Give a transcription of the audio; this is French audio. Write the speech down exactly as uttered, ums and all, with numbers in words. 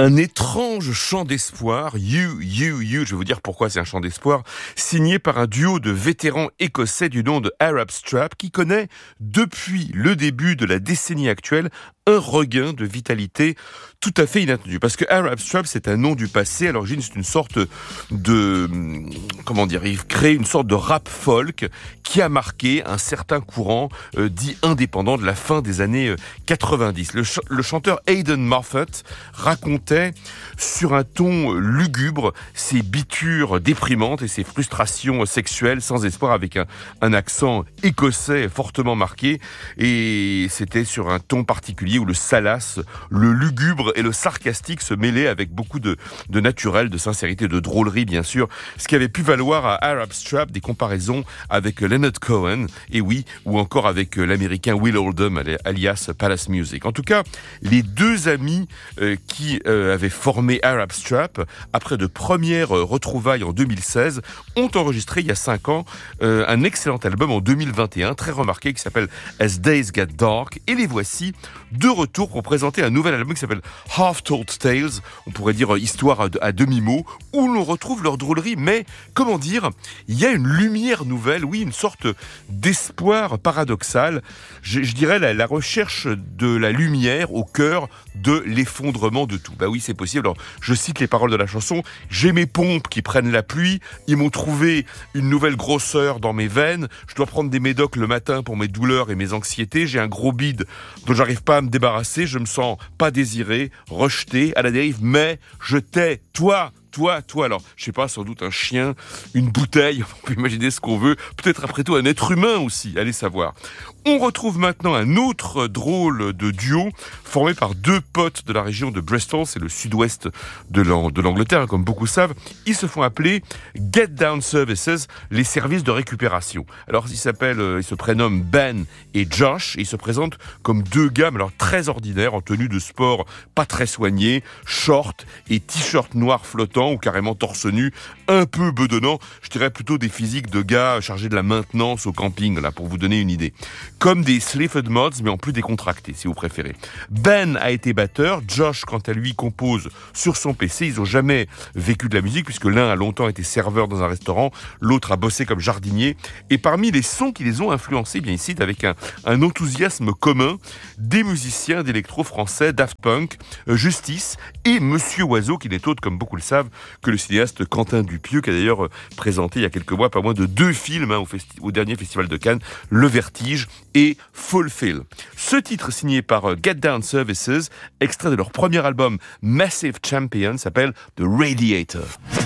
Un étrange chant d'espoir, You, You, You, je vais vous dire pourquoi c'est un chant d'espoir, signé par un duo de vétérans écossais du nom de Arab Strap, qui connaît, depuis le début de la décennie actuelle, un regain de vitalité tout à fait inattendu. Parce que Arab Strap, c'est un nom du passé. À l'origine, c'est une sorte de... Comment dire, il crée une sorte de rap folk qui a marqué un certain courant euh, dit indépendant de la fin des années euh, quatre-vingt-dix. Le, ch- le chanteur Aidan Moffat racontait sur un ton lugubre ses bitures déprimantes et ses frustrations sexuelles sans espoir, avec un, un accent écossais fortement marqué. Et c'était sur un ton particulier où le salace, le lugubre et le sarcastique se mêlaient avec beaucoup de, de naturel, de sincérité, de drôlerie bien sûr, ce qui avait pu valoir à Arab Strap des comparaisons avec Leonard Cohen, et oui, ou encore avec l'américain Will Oldham alias Palace Music. En tout cas, les deux amis euh, qui euh, avaient formé Arab Strap, après de premières retrouvailles en deux mille seize, ont enregistré il y a cinq ans euh, un excellent album en deux mille vingt et un, très remarqué, qui s'appelle As Days Get Dark, et les voici de retour pour présenter un nouvel album qui s'appelle Half Told Tales, on pourrait dire histoire à, à demi-mot, où l'on retrouve leur drôlerie, mais comment dire, il y a une lumière nouvelle, oui, une sorte d'espoir paradoxal, je, je dirais la, la recherche de la lumière au cœur de l'effondrement de tout. Bah oui, c'est possible. Alors, je cite les paroles de la chanson: j'ai mes pompes qui prennent la pluie, ils m'ont trouvé une nouvelle grosseur dans mes veines, je dois prendre des médocs le matin pour mes douleurs et mes anxiétés, j'ai un gros bide dont j'arrive pas à me débarrasser, je me sens pas désiré, rejeté, à la dérive, mais je t'ai, toi, Toi, toi, alors, je sais pas, sans doute un chien, une bouteille, on peut imaginer ce qu'on veut, peut-être après tout un être humain aussi, allez savoir. On retrouve maintenant un autre drôle de duo, formé par deux potes de la région de Bristol, c'est le sud-ouest de, l'Ang- de l'Angleterre, comme beaucoup savent. Ils se font appeler Get Down Services, les services de récupération. Alors, ils s'appellent, euh, ils se prénomment Ben et Josh, et ils se présentent comme deux gars, mais alors très ordinaires, en tenue de sport pas très soignée, short et t-shirt noir flottant, ou carrément torse nu, un peu bedonnant, je dirais plutôt des physiques de gars chargés de la maintenance au camping, là, pour vous donner une idée. Comme des Sleaford Mods, mais en plus décontractés, si vous préférez. Ben a été batteur, Josh, quant à lui, compose sur son P C. Ils n'ont jamais vécu de la musique, puisque l'un a longtemps été serveur dans un restaurant, l'autre a bossé comme jardinier. Et parmi les sons qui les ont influencés, bien ici, avec un, un enthousiasme commun, des musiciens d'électro français, Daft Punk, euh, Justice et Monsieur Oiseau, qui n'est autre, comme beaucoup le savent, que le cinéaste Quentin Dupieux, qui a d'ailleurs présenté il y a quelques mois pas moins de deux films hein, au, festi- au dernier festival de Cannes, Le Vertige et Fulfill. Ce titre signé par Get Down Services, extrait de leur premier album Massive Champion, s'appelle The Radiator.